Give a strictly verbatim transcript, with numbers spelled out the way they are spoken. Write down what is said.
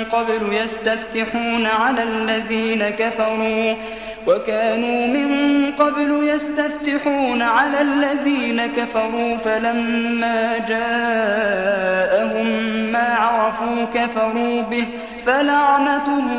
قبل يستفتحون على الذين كفروا وكانوا من قبل يستفتحون على الذين كفروا فلما جاءهم ما عرفوا كفروا به فلعنة الله